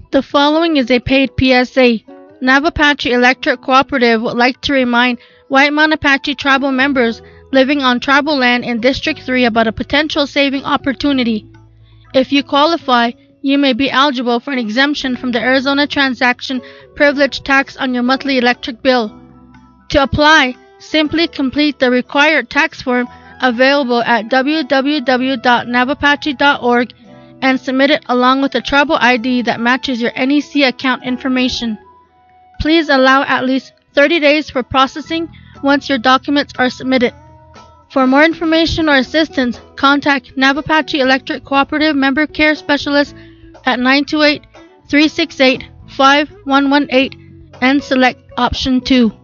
The following is a paid PSA. Navapache Electric Cooperative would like to remind White Mountain Apache tribal members living on tribal land in District 3 about a potential saving opportunity. If you qualify, you may be eligible for an exemption from the Arizona Transaction Privilege Tax on your monthly electric bill. To apply, simply complete the required tax form available at www.navapache.org and submit it along with a tribal ID that matches your NEC account information. Please allow at least 30 days for processing once your documents are submitted. For more information or assistance, contact Navapache Electric Cooperative Member Care Specialist at 928-368-5118 and select option 2.